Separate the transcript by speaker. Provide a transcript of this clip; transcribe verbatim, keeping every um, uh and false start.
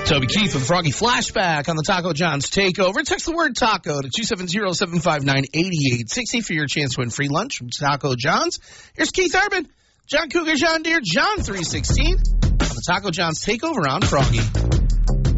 Speaker 1: Toby Keith with Froggy Flashback on the Taco John's Takeover. Text the word taco to two seven zero, seven five nine, eight eight six zero for your chance to win free lunch from Taco John's. Here's Keith Urban, John Cougar, John Deere, John three sixteen on the Taco John's Takeover on Froggy.